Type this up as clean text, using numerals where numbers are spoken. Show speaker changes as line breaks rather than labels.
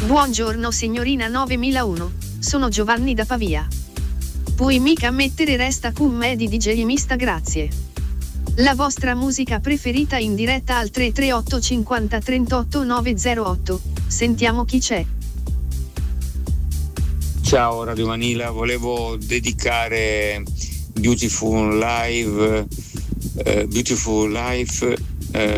Buongiorno signorina 9001, sono Giovanni da Pavia. Puoi mica mettere resta con me di DJ mista, grazie. La vostra musica preferita in diretta al 338 50 38 908, sentiamo chi c'è.
Ciao Radio Manila, volevo dedicare Beautiful Life